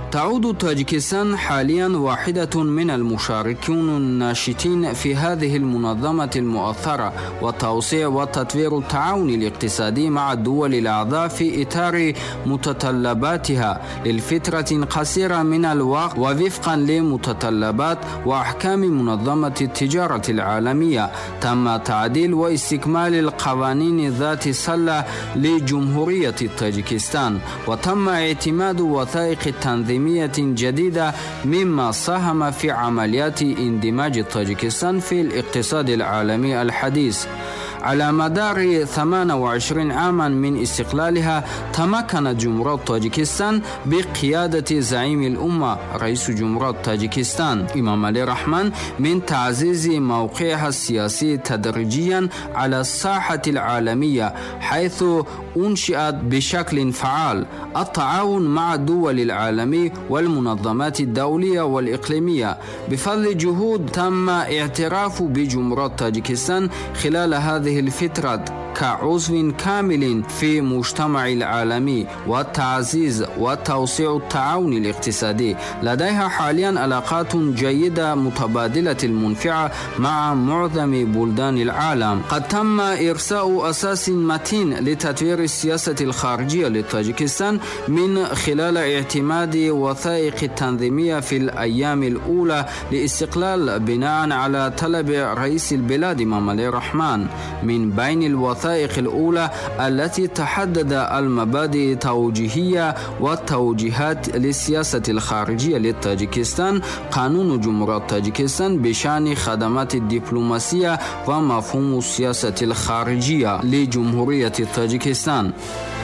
تعود طاجيكستان حاليا واحدة من المشاركين الناشطين في هذه المنظمة المؤثرة، وتوسيع وتطوير التعاون الاقتصادي مع الدول الأعضاء في إطار متطلباتها للفترة قصيرة من الوقت ووفقا لمتطلبات وأحكام منظمة التجارة العالمية. تم تعديل واستكمال القوانين ذات الصلة لجمهورية طاجيكستان، وتم اعتماد وثائق تنظيمية جديدة مما ساهم في عمليات اندماج طاجيكستان في الاقتصاد العالمي الحديث. على مدار 28 عاما من استقلالها تمكنت جمهورية طاجيكستان بقيادة زعيم الأمة رئيس جمهورية طاجيكستان إمامالي رحمان من تعزيز موقعها السياسي تدريجيا على الساحة العالمية، حيث أنشئت بشكل فعال التعاون مع الدول العالمية والمنظمات الدولية والإقليمية. بفضل جهود تم اعتراف بجمهورية طاجيكستان خلال هذه الفترة كعضو كامل في مجتمع العالمي وتعزيز وتوسيع التعاون الاقتصادي. لديها حاليا علاقات جيدة متبادلة المنفعة مع معظم بلدان العالم. قد تم إرساء أساس متين لتطوير السياسة الخارجية لطاجيكستان من خلال اعتماد وثائق التنظيمية في الأيام الأولى لاستقلال بناء على طلب رئيس البلاد إمامالي رحمان. من بين الوثائق الأولى التي تحدد المبادئ التوجيهية والتوجيهات للسياسة الخارجية لطاجيكستان قانون جمهورية طاجيكستان بشأن خدمات الدبلوماسية ومفهوم السياسة الخارجية لجمهورية طاجيكستان.